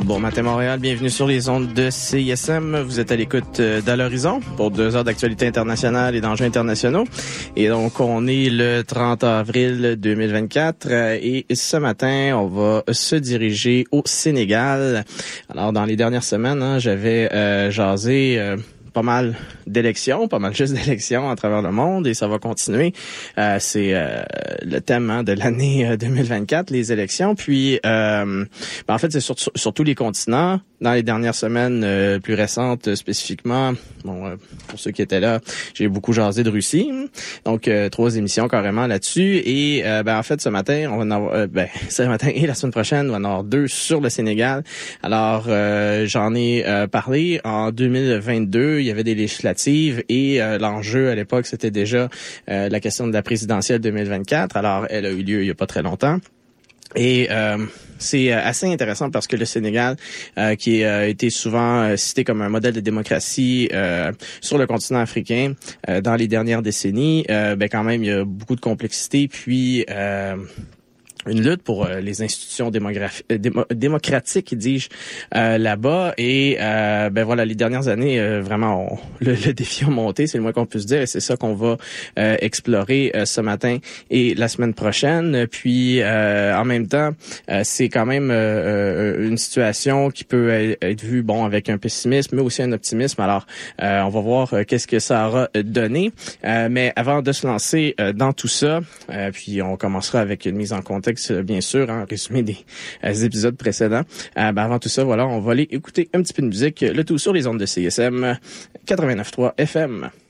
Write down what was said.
Bon matin Montréal, bienvenue sur les ondes de CISM. Vous êtes à l'écoute d'À l'horizon pour 2 heures d'actualité internationale et d'enjeux internationaux. Et donc, on est le 30 avril 2024 et ce matin, on va se diriger au Sénégal. Alors, dans les dernières semaines, j'avais jasé pas mal juste d'élections à travers le monde et ça va continuer. C'est le thème de l'année 2024, les élections. Puis, en fait, c'est sur tous les continents. Dans les dernières semaines plus récentes spécifiquement, pour ceux qui étaient là, j'ai beaucoup jasé de Russie. Donc, 3 émissions carrément là-dessus. Et en fait, ce matin, on va en avoir, ce matin et la semaine prochaine, on va en avoir 2 sur le Sénégal. Alors, j'en ai parlé en 2022. Il y avait des législatives et l'enjeu à l'époque, c'était déjà la question de la présidentielle 2024. Alors, elle a eu lieu il y a pas très longtemps. Et c'est assez intéressant parce que le Sénégal, qui a été souvent cité comme un modèle de démocratie sur le continent africain dans les dernières décennies, quand même, il y a beaucoup de complexité. Puis une lutte pour les institutions démocratiques, dis-je, là-bas. Et les dernières années, vraiment, le défi a monté, c'est le moins qu'on puisse dire. Et c'est ça qu'on va explorer ce matin et la semaine prochaine. Puis, en même temps, c'est quand même une situation qui peut être vue, avec un pessimisme, mais aussi un optimisme. Alors, on va voir qu'est-ce que ça aura donné. Mais avant de se lancer dans tout ça, puis on commencera avec une mise en contexte, bien sûr, résumé des épisodes précédents. Avant tout ça, on va aller écouter un petit peu de musique, le tout sur les ondes de CISM 89.3 FM.